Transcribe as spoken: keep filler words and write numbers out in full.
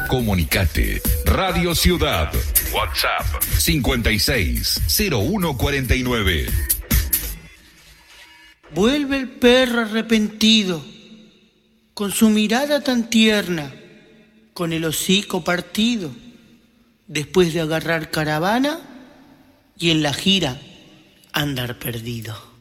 Comunicate. Radio Ciudad. WhatsApp cincuenta y seis, cero uno cuarenta y nueve. Vuelve el perro arrepentido, con su mirada tan tierna, con el hocico partido, después de agarrar caravana y en la gira andar perdido.